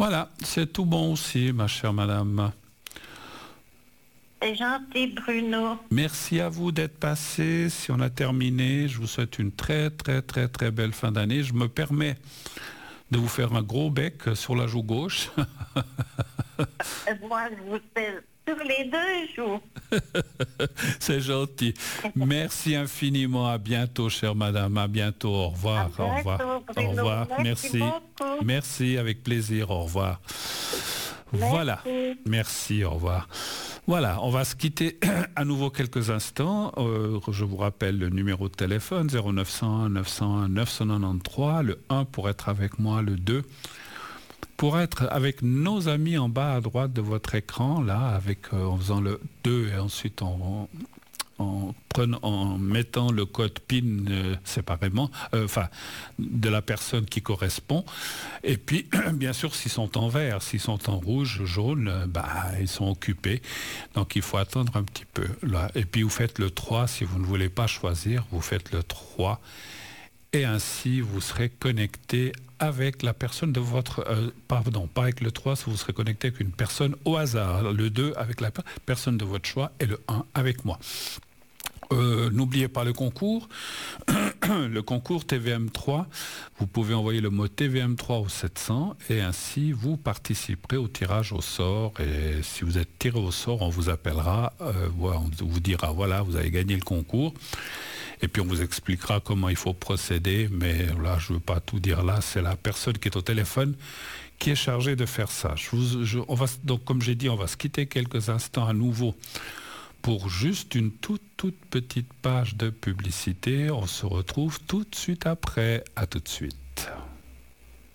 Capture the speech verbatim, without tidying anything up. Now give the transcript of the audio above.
Voilà, c'est tout bon aussi, ma chère madame. C'est gentil, Bruno. Merci à vous d'être passé. Si on a terminé, je vous souhaite une très, très, très, très belle fin d'année. Je me permets de vous faire un gros bec sur la joue gauche. Moi, je vous fais tous les deux jours. C'est gentil. Merci infiniment. À bientôt, chère madame. À bientôt. Au revoir. À Au revoir. bientôt, Au Bruno. revoir. Merci Merci. beaucoup. Merci, avec plaisir. Au revoir. Merci. Voilà. Merci. Au revoir. Voilà, on va se quitter à nouveau quelques instants. Euh, je vous rappelle le numéro de téléphone zéro neuf cent un neuf cent un neuf cent quatre-vingt-treize, le un pour être avec moi, le deux pour être avec nos amis en bas à droite de votre écran, là, avec, euh, en faisant le deux et ensuite en, en, prenant, en mettant le code P I N euh, séparément, euh, enfin, de la personne qui correspond. Et puis, bien sûr, s'ils sont en vert, s'ils sont en rouge, jaune, euh, bah, ils sont occupés. Donc, il faut attendre un petit peu, là. Et puis, vous faites le trois, si vous ne voulez pas choisir, vous faites le trois. Et ainsi, vous serez connecté avec la personne de votre... Euh, pardon, pas avec le trois, vous serez connecté avec une personne au hasard. Le deux avec la personne de votre choix et le un avec moi. Euh, n'oubliez pas le concours. Le concours T V M trois. Vous pouvez envoyer le mot T V M trois au sept cents et ainsi vous participerez au tirage au sort. Et si vous êtes tiré au sort, on vous appellera, euh, on vous dira voilà, vous avez gagné le concours. Et puis on vous expliquera comment il faut procéder. Mais là, je ne veux pas tout dire là. C'est la personne qui est au téléphone qui est chargée de faire ça. Je vous, je, on va, donc, comme j'ai dit, on va se quitter quelques instants à nouveau pour juste une toute, toute petite page de publicité. On se retrouve tout de suite après. À tout de suite.